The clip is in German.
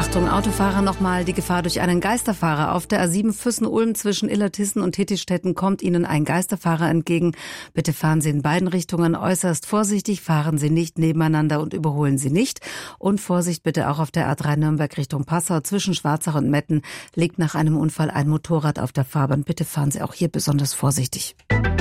Achtung, Autofahrer nochmal, die Gefahr durch einen Geisterfahrer. Auf der A7 Füssen-Ulm zwischen Illertissen und Tettistetten kommt Ihnen ein Geisterfahrer entgegen. Bitte fahren Sie in beiden Richtungen äußerst vorsichtig, fahren Sie nicht nebeneinander und überholen Sie nicht. Und Vorsicht bitte auch auf der A3 Nürnberg Richtung Passau zwischen Schwarzach und Metten liegt nach einem Unfall ein Motorrad auf der Fahrbahn. Bitte fahren Sie auch hier besonders vorsichtig.